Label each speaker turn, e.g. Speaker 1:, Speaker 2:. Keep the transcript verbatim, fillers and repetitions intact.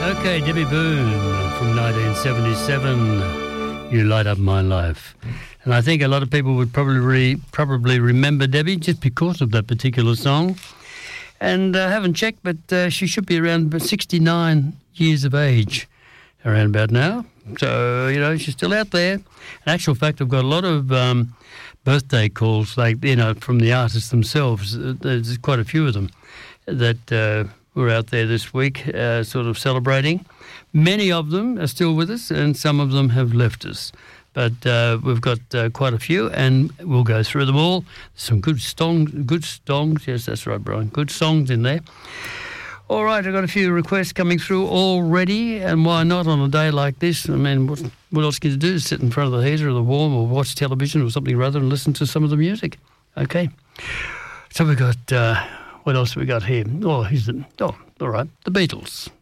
Speaker 1: Okay, Debbie Boone from nineteen seventy-seven, You Light Up My Life. And I think a lot of people would probably re, probably remember Debbie just because of that particular song. And I uh, haven't checked, but uh, she should be around sixty-nine years of age around about now. So, you know, she's still out there. In actual fact, I've got a lot of um, birthday calls, like, you know, from the artists themselves. There's quite a few of them that uh, were out there this week uh, sort of celebrating. Many of them are still with us and some of them have left us. But uh, we've got uh, quite a few and we'll go through them all. Some good songs, good songs. Yes, that's right, Brian. Good songs in there. All right, I've got a few requests coming through already, and why not on a day like this? I mean, what, what else can you do? Sit in front of the heater or the warm or watch television or something rather and listen to some of the music. Okay. So we've got, uh, what else have we got here? Oh, here's the, oh, all right, the Beatles.